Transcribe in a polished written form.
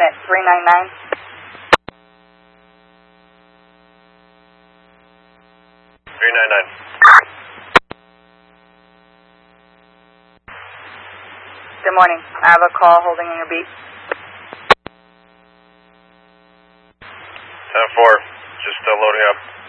at 399. 399. Good morning. I have a call holding in your beat. 10-4, just loading up.